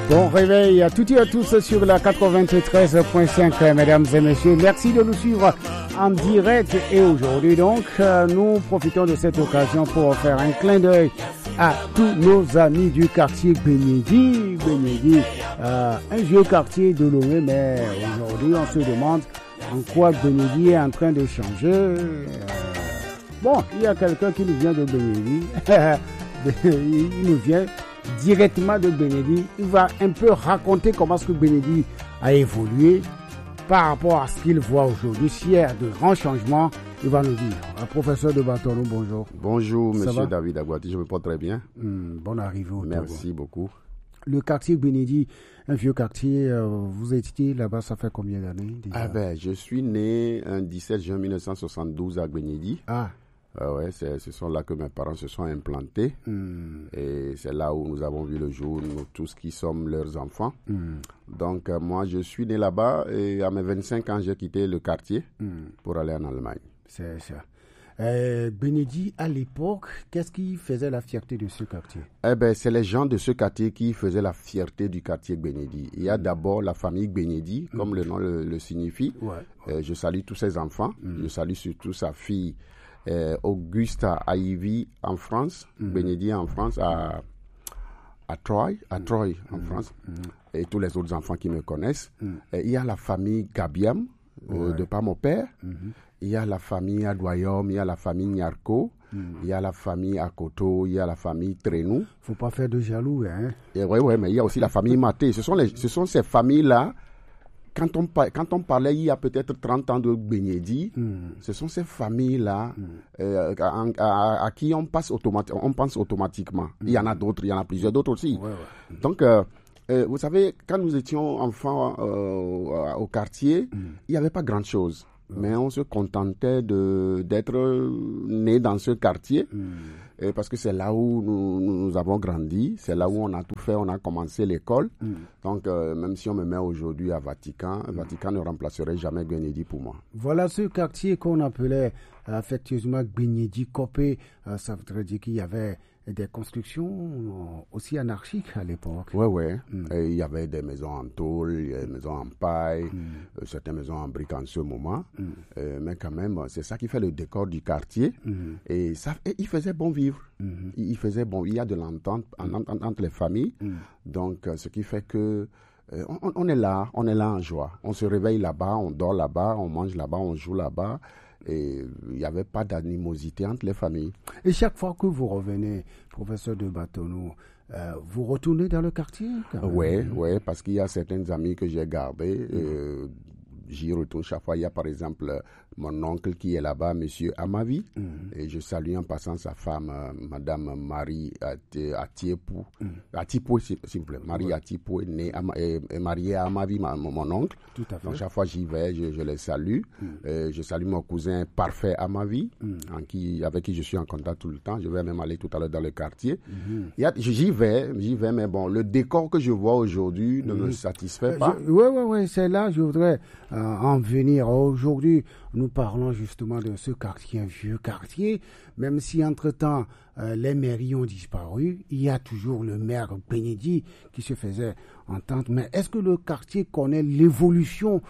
Bon réveil à toutes et à tous sur la 93.5, mesdames et messieurs. Merci de nous suivre en direct. Et aujourd'hui, donc, nous profitons de cette occasion pour faire un clin d'œil à tous nos amis du quartier Bénédi. Un vieux quartier de Lomé, mais aujourd'hui, on se demande en quoi Bénédi est en train de changer. Bon, il y a quelqu'un qui nous vient de Bénédi. Il nous vient directement de Bénédi. Il va un peu raconter comment est-ce que Bénédi a évolué par rapport à ce qu'il voit aujourd'hui. S'il y a de grands changements, il va nous dire. Professeur de Batonou, bonjour. Bonjour, monsieur David Agouati, je me porte très bien. Bonne arrivée au Togo. Merci beaucoup. Le quartier Bénédi, un vieux quartier, vous étiez là-bas, ça fait combien d'années déjà? Je suis né un 17 juin 1972 à Bénédi. Ce sont là que mes parents se sont implantés. Et c'est là où nous avons vu le jour, nous tous qui sommes leurs enfants. Donc moi, je suis né là-bas et à mes 25 ans, j'ai quitté le quartier pour aller en Allemagne. C'est ça. Bénédi, à l'époque, qu'est-ce qui faisait la fierté de ce quartier? C'est les gens de ce quartier qui faisaient la fierté du quartier Bénédi. Il y a d'abord la famille Bénédi, comme le nom le signifie. Je salue tous ses enfants. Je salue surtout sa fille Augusta à Ivy en France, Bénédi en France, à Troyes en France, et tous les autres enfants qui me connaissent. Il y a la famille Gabiam, de par mon père. Il y a la famille Adoyom, il y a la famille Nyarko, il y a la famille Akoto, il y a la famille Trenou. Faut pas faire de jaloux, hein? Oui, mais il y a aussi la famille Maté. Ce sont ces familles-là. Quand on parlait il y a peut-être 30 ans de Bénédi, ce sont ces familles-là à qui on pense automatiquement. Il y en a d'autres, il y en a plusieurs d'autres aussi. Donc, vous savez, quand nous étions enfants au quartier, il n'y avait pas grand-chose. Mais on se contentait d'être né dans ce quartier parce que c'est là où nous avons grandi, c'est là où on a tout fait, on a commencé l'école. Donc, même si on me met aujourd'hui à Vatican, Vatican ne remplacerait jamais Bénédi pour moi. Voilà ce quartier qu'on appelait affectueusement Bénédi Copé. Ça voudrait dire qu'il y avait des constructions aussi anarchiques à l'époque. Oui. Il y avait des maisons en tôle, des maisons en paille, certaines maisons en briques en ce moment. Mais quand même, c'est ça qui fait le décor du quartier. Et il faisait bon vivre. Il faisait bon. Il y a de l'entente entre les familles. Donc, ce qui fait que on est là en joie. On se réveille là-bas, on dort là-bas, on mange là-bas, on joue là-bas. Et il n'y avait pas d'animosité entre les familles. Et chaque fois que vous revenez, professeur de Batonou, vous retournez dans le quartier? Oui, parce qu'il y a certains amis que j'ai gardés. J'y retourne chaque fois. Il y a par exemple mon oncle qui est là-bas, monsieur Amavi. Et je salue en passant sa femme, madame Marie Atiepou. Atiepou, s'il vous plaît. Marie Atiepou est mariée à Amavi, mon oncle. Tout à fait. Donc chaque fois j'y vais, je les salue. Je salue mon cousin parfait Amavi, avec qui je suis en contact tout le temps. Je vais même aller tout à l'heure dans le quartier. J'y vais, mais bon, le décor que je vois aujourd'hui ne me satisfait pas. Oui, c'est là je voudrais en venir. Aujourd'hui, nous parlons justement de ce quartier, un vieux quartier, même si entre-temps les mairies ont disparu, il y a toujours le maire Bénédi qui se faisait entendre. Mais est-ce que le quartier connaît l'évolution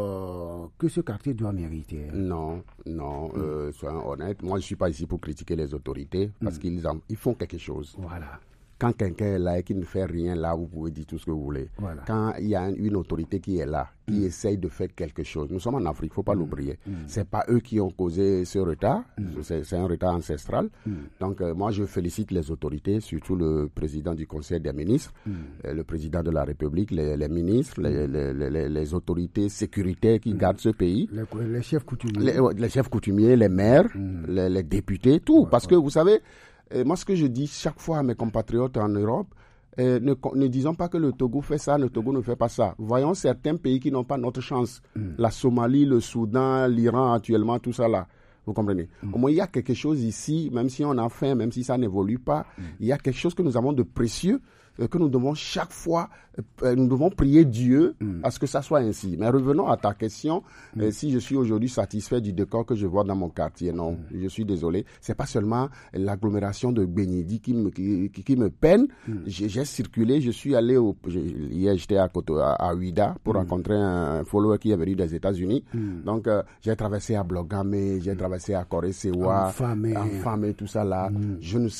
que ce quartier doit mériter? Non, soyons honnêtes. Moi, je ne suis pas ici pour critiquer les autorités parce qu'ils font quelque chose. Voilà. Quand quelqu'un est là et qui ne fait rien là, vous pouvez dire tout ce que vous voulez. Voilà. Quand il y a une autorité qui est là, qui essaye de faire quelque chose. Nous sommes en Afrique, il ne faut pas l'oublier. Ce n'est pas eux qui ont causé ce retard. C'est un retard ancestral. Donc, moi, je félicite les autorités, surtout le président du Conseil des ministres, le président de la République, les ministres, les autorités sécuritaires qui gardent ce pays. Les chefs coutumiers. Les chefs coutumiers, les maires, les députés, tout. Parce que, vous savez, moi, ce que je dis chaque fois à mes compatriotes en Europe, ne disons pas que le Togo fait ça, le Togo ne fait pas ça. Voyons certains pays qui n'ont pas notre chance. La Somalie, le Soudan, l'Iran actuellement, tout ça là. Vous comprenez? Au moins, il y a quelque chose ici, même si on a faim, même si ça n'évolue pas, il y a quelque chose que nous avons de précieux que nous devons chaque fois, nous devons prier Dieu à ce que ça soit ainsi. Mais revenons à ta question, si je suis aujourd'hui satisfait du décor que je vois dans mon quartier, non, je suis désolé. C'est pas seulement l'agglomération de Gbenyedi qui me peine. J'ai circulé, je suis allé hier j'étais à Ouida pour rencontrer un follower qui est venu des États-Unis. Donc j'ai traversé à Blogame, j'ai traversé à Koré-Sewa, Enfamé, tout ça là. Je ne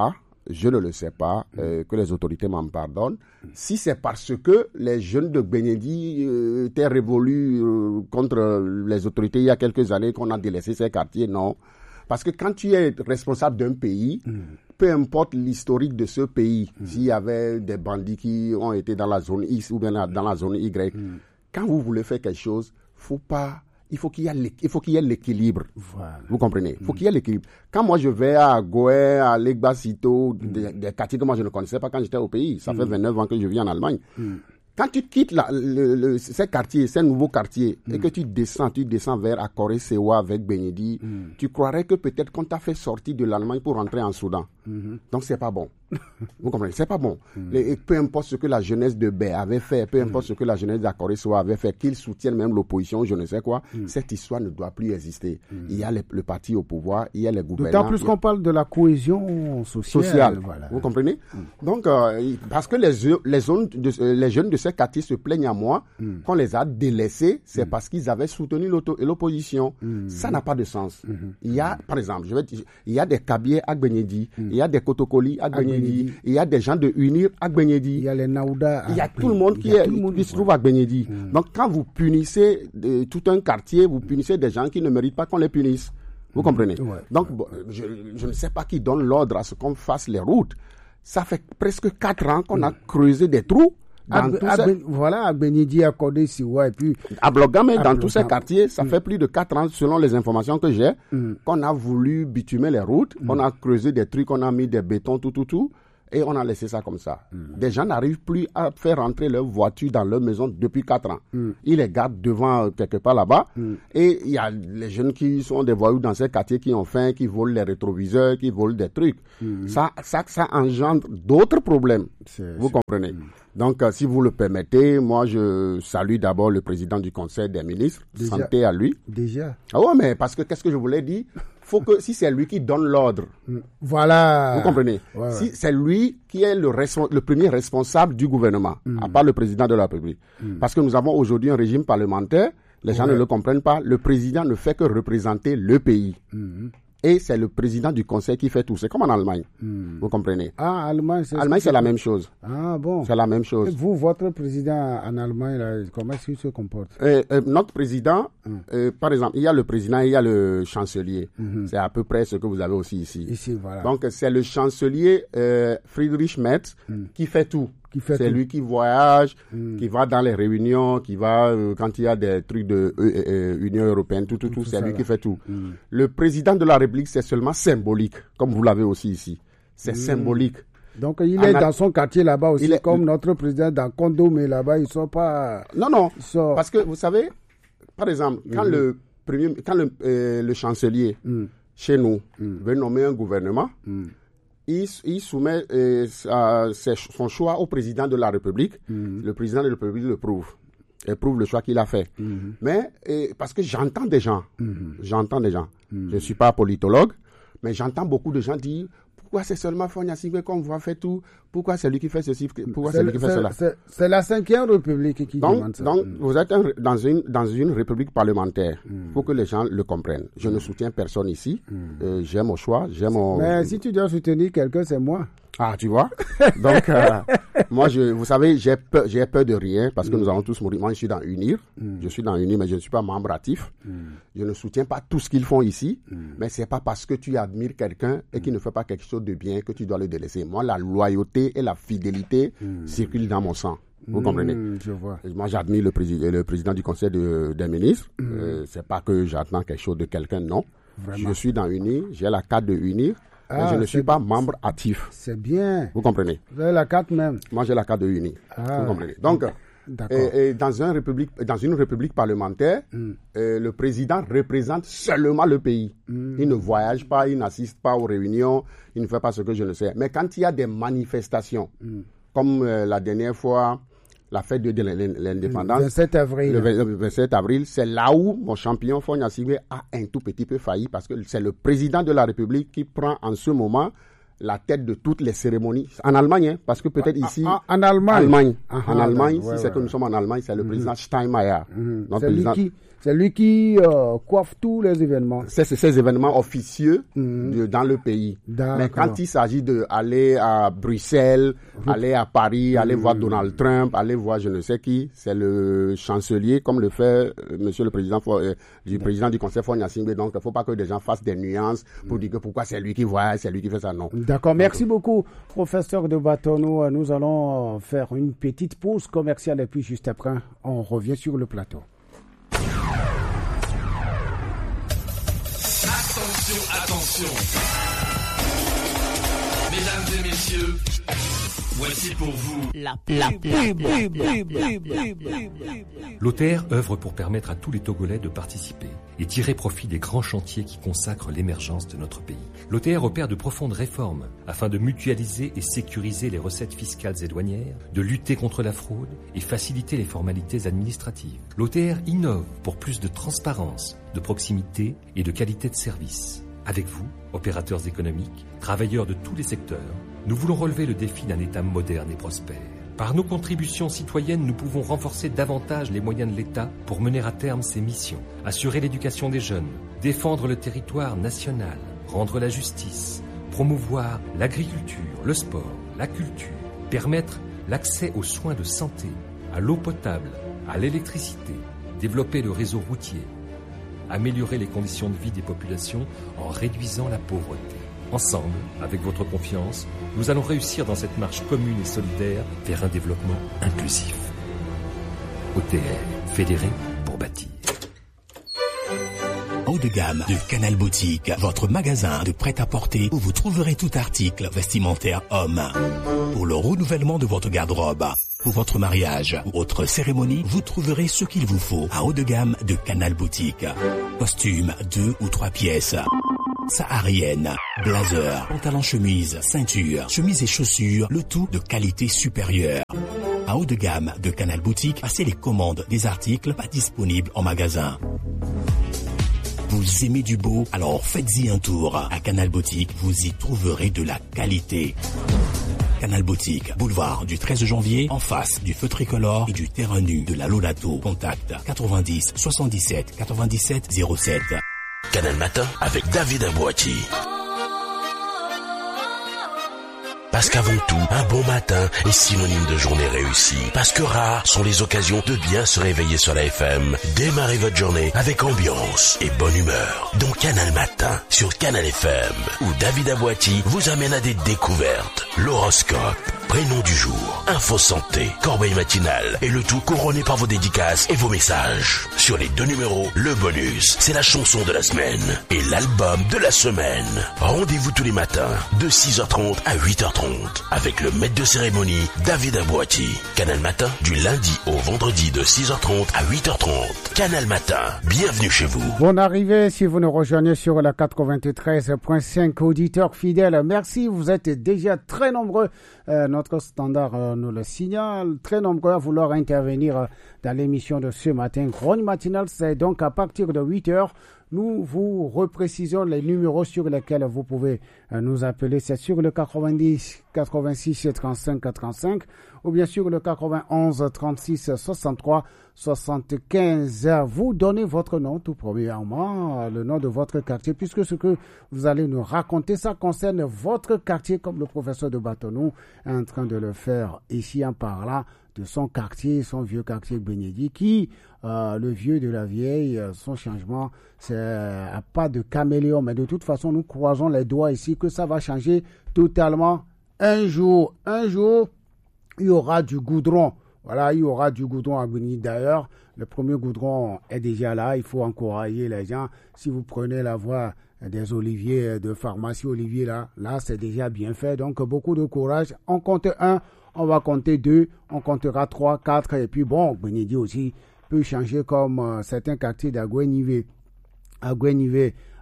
le sais pas, que les autorités m'en pardonnent. Si c'est parce que les jeunes de Gbenyedi étaient révolus contre les autorités il y a quelques années qu'on a délaissé ces quartiers, non. Parce que quand tu es responsable d'un pays, peu importe l'historique de ce pays, s'il y avait des bandits qui ont été dans la zone X ou bien dans la zone Y, quand vous voulez faire quelque chose, il faut qu'il y ait l'équilibre. Voilà. Vous comprenez? Il faut qu'il y ait l'équilibre. Quand moi je vais à Goé, à Legbasito, des quartiers que moi je ne connaissais pas quand j'étais au pays, ça fait 29 ans que je vis en Allemagne. Quand tu quittes ces quartiers, ces nouveaux quartiers, et que tu descends vers Koré-Sewa avec Gbenyedi, tu croirais que peut-être qu'on t'a fait sortir de l'Allemagne pour rentrer en Soudan. Donc c'est pas bon. Vous comprenez? C'est pas bon. Et peu importe ce que la jeunesse de Bé avait fait, peu importe ce que la jeunesse d'Koré-Sewa avait fait, qu'ils soutiennent même l'opposition, je ne sais quoi, cette histoire ne doit plus exister. Il y a le parti au pouvoir, il y a les gouvernants. D'autant plus qu'on parle de la cohésion sociale. Voilà. Vous comprenez? Donc, parce que les jeunes de ces quartiers se plaignent à moi qu'on les a délaissés, c'est parce qu'ils avaient soutenu l'opposition. Ça n'a pas de sens. Il y a, par exemple, il y a des Kabiers à Gbenyedi, il y a des Kotokoli à Gbenyedi, il y a des gens de Unir à Gbenyedi. Il y a les Naouda. Il y a tout le monde qui se trouve à Gbenyedi. Donc, quand vous punissez tout un quartier, vous punissez des gens qui ne méritent pas qu'on les punisse. Vous comprenez? Donc, je ne sais pas qui donne l'ordre à ce qu'on fasse les routes. Ça fait presque 4 ans qu'on a creusé des trous. Voilà, à Gbenyedi, à Koré-Sewa, et puis à Blogame, dans tous ces quartiers, ça fait plus de 4 ans, selon les informations que j'ai, qu'on a voulu bitumer les routes, on a creusé des trucs, on a mis des bétons, tout, et on a laissé ça comme ça. Des gens n'arrivent plus à faire rentrer leur voiture dans leur maison depuis 4 ans. Ils les gardent devant quelque part là-bas, et il y a les jeunes qui sont des voyous dans ces quartiers qui ont faim, qui volent les rétroviseurs, qui volent des trucs. Ça engendre d'autres problèmes. Vous comprenez? Donc, si vous le permettez, moi, je salue d'abord le président du Conseil des ministres. Santé à lui. Déjà. Ah ouais, mais parce que, qu'est-ce que je voulais dire? Faut que, si c'est lui qui donne l'ordre. Voilà. Vous comprenez? Si c'est lui qui est le premier responsable du gouvernement, à part le président de la République. Parce que nous avons aujourd'hui un régime parlementaire. Les gens ne le comprennent pas. Le président ne fait que représenter le pays. Et c'est le président du conseil qui fait tout. C'est comme en Allemagne. Vous comprenez? Ah, Allemagne, c'est la même chose. Ah, bon. C'est la même chose. Et vous, votre président en Allemagne, là, comment est-ce qu'il se comporte? Notre président, par exemple, il y a le président et il y a le chancelier. C'est à peu près ce que vous avez aussi ici. Ici, voilà. Donc, c'est le chancelier Friedrich Merz qui fait tout. C'est lui qui voyage, qui va dans les réunions, qui va quand il y a des trucs de Union européenne, tout, c'est lui qui fait tout. Le président de la République, c'est seulement symbolique, comme vous l'avez aussi ici. C'est symbolique. Donc il est dans son quartier là-bas aussi, comme notre président dans Kondo, mais là-bas ils sont pas. Non, parce que vous savez, par exemple, quand le chancelier chez nous veut nommer un gouvernement. Il soumet son choix au président de la République. Le président de la République le prouve. Il prouve le choix qu'il a fait. Mais, parce que j'entends des gens. Je ne suis pas politologue, mais j'entends beaucoup de gens dire pourquoi c'est seulement Fogna Singwe qu'on voit faire tout? Pourquoi c'est lui qui fait ceci? Pourquoi c'est lui qui fait cela? C'est la 5e République qui demande ça. Donc, vous êtes dans une république parlementaire. Il faut que les gens le comprennent. Je ne soutiens personne ici. J'ai mon choix. Mais si tu dois soutenir quelqu'un, c'est moi. Ah, tu vois? Donc, moi, vous savez, j'ai peur de rien parce que nous allons tous mourir. Moi, je suis dans UNIR. Je suis dans UNIR, mais je ne suis pas membre actif. Je ne soutiens pas tout ce qu'ils font ici. Mais c'est pas parce que tu admires quelqu'un et qu'il ne fait pas quelque chose de bien que tu dois le délaisser. Moi, la loyauté et la fidélité circulent dans mon sang. Vous comprenez? Je vois. Moi, j'admire le président du Conseil des ministres. C'est pas que j'attends quelque chose de quelqu'un, non. Vraiment. Je suis dans UNIR. J'ai la carte de UNIR. Je ne suis pas membre actif. C'est bien. Vous comprenez? Vous avez la carte même. Moi, j'ai la carte de UNI. Vous comprenez? Donc, dans une république parlementaire, le président représente seulement le pays. Il ne voyage pas, il n'assiste pas aux réunions, il ne fait pas ce que je ne sais. Mais quand il y a des manifestations, comme la dernière fois, la fête de l'indépendance. Le 27 avril. Le 27 avril, c'est là où mon champion Faure Gnassingbé a un tout petit peu failli parce que c'est le président de la République qui prend en ce moment la tête de toutes les cérémonies. En Allemagne, hein, parce que peut-être ici... En Allemagne. En Allemagne, si c'est que nous sommes en Allemagne, c'est le président Steinmeier. C'est lui qui coiffe tous les événements. C'est ces événements officieux dans le pays. Mais quand il s'agit d'aller à Bruxelles, aller à Paris, aller voir Donald Trump, aller voir je ne sais qui, c'est le chancelier, comme le fait monsieur le président du président du conseil Faure Gnassingbé. Donc, il ne faut pas que des gens fassent des nuances pour dire que pourquoi c'est lui qui voit, c'est lui qui fait ça. Non. D'accord. Merci beaucoup, professeur de Bâtonneau. Nous allons faire une petite pause commerciale et puis juste après, on revient sur le plateau. Attention. Mesdames et messieurs, voici pour vous la pub. L'OTR œuvre pour permettre à tous les Togolais de participer et tirer profit des grands chantiers qui consacrent l'émergence de notre pays. L'OTR opère de profondes réformes afin de mutualiser et sécuriser les recettes fiscales et douanières, de lutter contre la fraude et faciliter les formalités administratives. L'OTR innove pour plus de transparence, de proximité et de qualité de service. Avec vous, opérateurs économiques, travailleurs de tous les secteurs, nous voulons relever le défi d'un État moderne et prospère. Par nos contributions citoyennes, nous pouvons renforcer davantage les moyens de l'État pour mener à terme ses missions, assurer l'éducation des jeunes, défendre le territoire national, rendre la justice, promouvoir l'agriculture, le sport, la culture, permettre l'accès aux soins de santé, à l'eau potable, à l'électricité, développer le réseau routier, améliorer les conditions de vie des populations en réduisant la pauvreté. Ensemble, avec votre confiance, nous allons réussir dans cette marche commune et solidaire vers un développement inclusif. OTR, fédéré pour bâtir. Haut de gamme de Canal Boutique, votre magasin de prêt-à-porter où vous trouverez tout article vestimentaire homme. Pour le renouvellement de votre garde-robe, pour votre mariage ou autre cérémonie, vous trouverez ce qu'il vous faut à haut de gamme de Canal Boutique. Costumes 2 ou 3 pièces, saharienne, blazer, pantalon chemise, ceinture, chemise et chaussures, le tout de qualité supérieure. À haut de gamme de Canal Boutique, passez les commandes des articles pas disponibles en magasin. Vous aimez du beau? Alors faites-y un tour. À Canal Boutique, vous y trouverez de la qualité. Canal Boutique, boulevard du 13 janvier, en face du feu tricolore et du terrain nu de la Lolato. Contact 90 77 97 07. Canal Matin avec David Abouati. Parce qu'avant tout, un bon matin est synonyme de journée réussie. Parce que rares sont les occasions de bien se réveiller sur la FM. Démarrez votre journée avec ambiance et bonne humeur. Dans Canal Matin, sur Canal FM, où David Abouati vous amène à des découvertes. L'horoscope, prénom du jour, info santé, corbeille matinale et le tout couronné par vos dédicaces et vos messages. Sur les 2 numéros, le bonus, c'est la chanson de la semaine et l'album de la semaine. Rendez-vous tous les matins de 6h30 à 8h30 avec le maître de cérémonie David Abouati. Canal Matin du lundi au vendredi de 6h30 à 8h30. Canal Matin, bienvenue chez vous. Bonne arrivée si vous nous rejoignez sur la 93.5, auditeurs fidèles. Merci, vous êtes déjà très nombreux. Notre standard nous le signale, très nombreux à vouloir intervenir dans l'émission de ce matin. Grogne matinale, c'est donc à partir de 8h. Nous vous reprécisons les numéros sur lesquels vous pouvez nous appeler. C'est sur le 90 86 35 85 ou bien sur le 91 36 63 75. Vous donnez votre nom tout premièrement, le nom de votre quartier, puisque ce que vous allez nous raconter, ça concerne votre quartier, comme le professeur de Bâtonneau est en train de le faire ici en parlant de son quartier, son vieux quartier Bénédicte, qui, le vieux de la vieille, son changement, c'est pas de caméléon, mais de toute façon, nous croisons les doigts ici que ça va changer totalement. Un jour, il y aura du goudron. Voilà, il y aura du goudron à Bénédicte. D'ailleurs, le premier goudron est déjà là. Il faut encourager les gens. Si vous prenez la voie des oliviers, de pharmacie Olivier, là c'est déjà bien fait. Donc, beaucoup de courage. On compte 1, on va compter 2, on comptera 3, 4. Et puis, bon, Bénédicte aussi peut changer comme certains quartiers d'Aguenivé.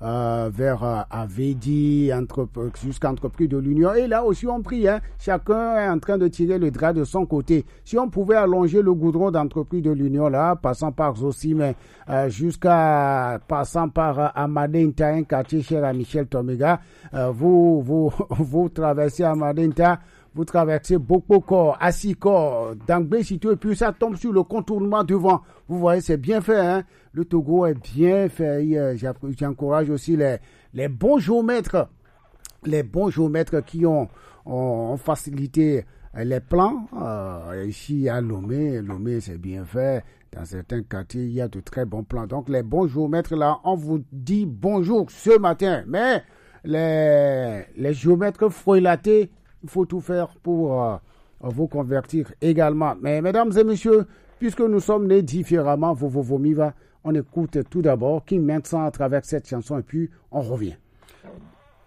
vers Avedi, jusqu'à Entreprise de l'Union. Et là aussi, on prie, hein, chacun est en train de tirer le drap de son côté. Si on pouvait allonger le goudron d'Entreprise de l'Union, là, passant par Zosime, passant par Amadinta, un quartier cher à Michel Tomega, vous traversez Amadinta, vous traversez Bokoko, Asiko, Dangbé, Sito, et puis ça tombe sur le contournement devant. Vous voyez, c'est bien fait, hein. Le Togo est bien fait. J'encourage aussi les bons géomètres qui ont facilité les plans. Ici à Lomé, c'est bien fait. Dans certains quartiers, il y a de très bons plans. Donc, les bons géomètres, là, on vous dit bonjour ce matin. Mais les géomètres frelatés, il faut tout faire pour vous convertir également. Mais mesdames et messieurs, puisque nous sommes nés différemment, on écoute tout d'abord King Vincent à travers cette chanson et puis on revient.